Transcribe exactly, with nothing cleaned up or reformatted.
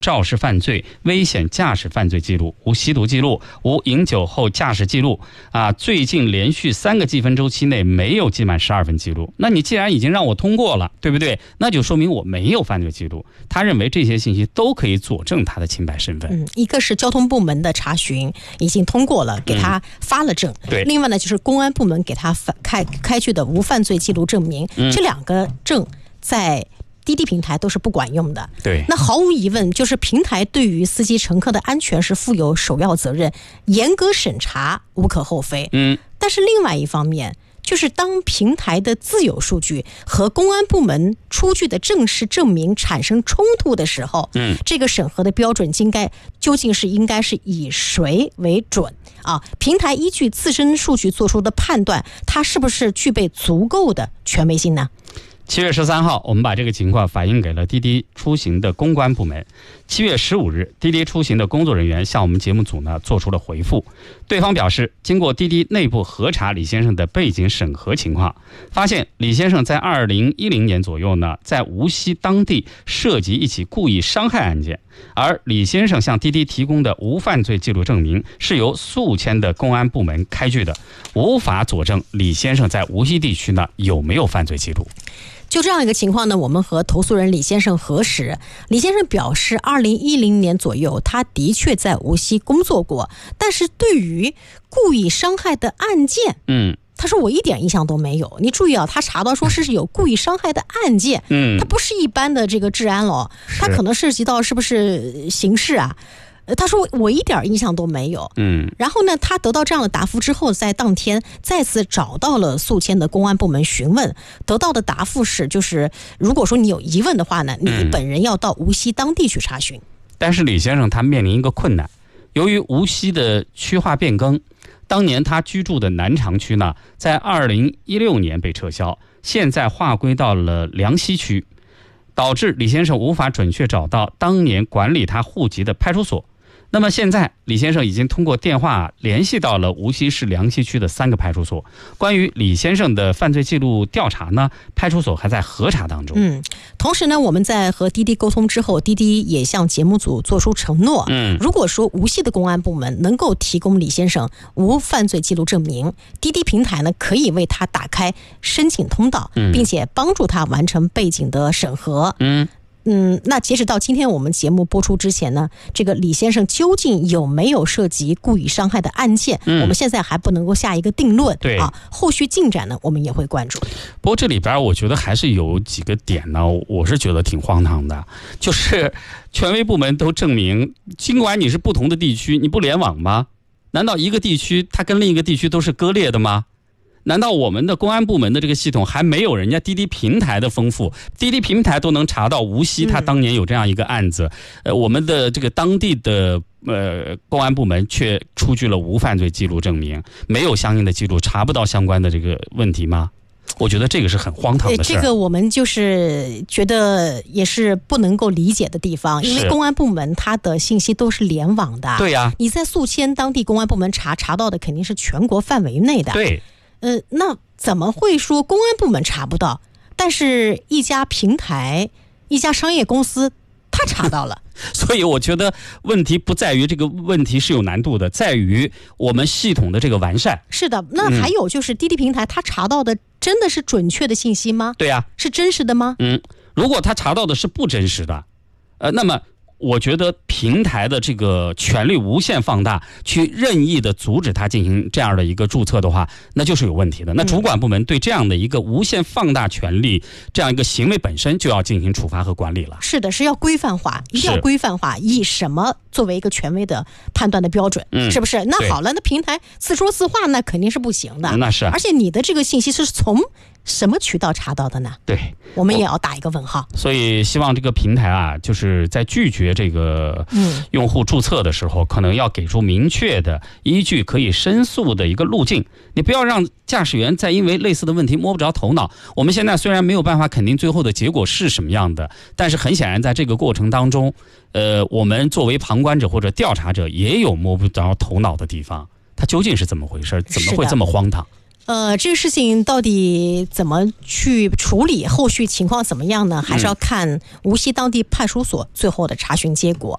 肇事犯罪、危险驾驶犯罪记录、无吸毒记录、无饮酒后驾驶记录啊，最近连续三个记分周期内没有记满十二分记录。那你既然已经让我通过了，对不对？那就说明我没有犯罪记录。他认为这些信息都可以佐证他的清白身份。 嗯，一个是交通部门的查询已经通过了，给他发了证。嗯、 对。 另外呢，就是公安部门给他开开具的无犯罪记录证明，嗯、这两个证在滴滴平台都是不管用的。 对， 那毫无疑问，就是平台对于司机乘客的安全是负有首要责任，严格审查无可厚非。 嗯， 但是另外一方面，就是当平台的自有数据和公安部门出具的正式证明产生冲突的时候， 嗯， 这个审核的标准应该究竟是应该是以谁为准啊？平台依据自身数据做出的判断，它是不是具备足够的权威性呢？ 七月十三号，我们把这个情况反映给了滴滴出行的公关部门。七月十五日，滴滴出行的工作人员向我们节目组呢做出了回复。对方表示，经过滴滴内部核查李先生的背景审核情况，发现李先生在二零一零年左右呢，在无锡当地涉及一起故意伤害案件，而李先生向滴滴提供的无犯罪记录证明是由宿迁的公安部门开具的，无法佐证李先生在无锡地区呢有没有犯罪记录。 就这样一个情况呢，我们和投诉人李先生核实，李先生表示二零一零年左右他的确在无锡工作过，但是对于故意伤害的案件， 嗯， 他说我一点印象都没有。你注意啊，他查到说是有故意伤害的案件， 嗯， 他不是一般的这个治安了，他可能涉及到是不是刑事啊？他说我一点印象都没有。 嗯， 然后呢，他得到这样的答复之后，在当天再次找到了宿迁的公安部门询问，得到的答复是，就是如果说你有疑问的话呢，你本人要到无锡当地去查询。 嗯、但是李先生他面临一个困难，由于无锡的区划变更，当年他居住的南长区呢，在二零一六年被撤销，现在划归到了梁溪区，导致李先生无法准确找到当年管理他户籍的派出所。那么现在李先生已经通过电话联系到了无锡市梁溪区的三个派出所，关于李先生的犯罪记录调查呢，派出所还在核查当中。 嗯，同时呢，我们在和滴滴沟通之后，滴滴也向节目组做出承诺， 嗯， 如果说无锡的公安部门能够提供李先生无犯罪记录证明，滴滴平台呢可以为他打开申请通道， 嗯、 并且帮助他完成背景的审核。 嗯。 嗯，那截止到今天我们节目播出之前呢，这个李先生究竟有没有涉及故意伤害的案件，嗯、我们现在还不能够下一个定论。 对啊，后续进展呢，我们也会关注。 不过这里边我觉得还是有几个点呢，我是觉得挺荒唐的，就是权威部门都证明，尽管你是不同的地区，你不联网吗？难道一个地区它跟另一个地区都是割裂的吗？难道我们的公安部门的这个系统还没有人家滴滴平台的丰富？滴滴平台都能查到无锡他当年有这样一个案子，呃，我们的这个当地的呃公安部门却出具了无犯罪记录证明，没有相应的记录，查不到相关的这个问题吗？我觉得这个是很荒唐的事。 这个我们就是觉得也是不能够理解的地方，因为公安部门它的信息都是联网的。 对呀、啊， 你在宿迁当地公安部门查查到的肯定是全国范围内的。 对。 呃，那怎么会说公安部门查不到，但是一家平台、一家商业公司他查到了？ 所以我觉得问题不在于这个问题是有难度的，在于我们系统的这个完善。 是的，那还有就是滴滴平台他查到的真的是准确的信息吗？ 对呀、啊， 是真实的吗？ 嗯，如果他查到的是不真实的，呃，那么我觉得平台的这个权力无限放大，去任意的阻止他进行这样的一个注册的话，那就是有问题的。那主管部门对这样的一个无限放大权力这样一个行为本身就要进行处罚和管理了。 是的，是要规范化，一定要规范化，以什么作为一个权威的判断的标准， 嗯、 是不是？那好了，那平台自说自话，那肯定是不行的。 那是、啊， 而且你的这个信息是从什么渠道查到的呢？ 对， 我们也要打一个问号。 所以希望这个平台啊，就是在拒绝这个用户注册的时候，嗯、可能要给出明确的依据，可以申诉的一个路径。你不要让驾驶员再因为类似的问题摸不着头脑。我们现在虽然没有办法肯定最后的结果是什么样的，但是很显然在这个过程当中，呃，我们作为旁观者或者调查者也有摸不着头脑的地方。它究竟是怎么回事？怎么会这么荒唐？ 呃，这个事情到底怎么去处理，后续情况怎么样呢？还是要看无锡当地派出所最后的查询结果。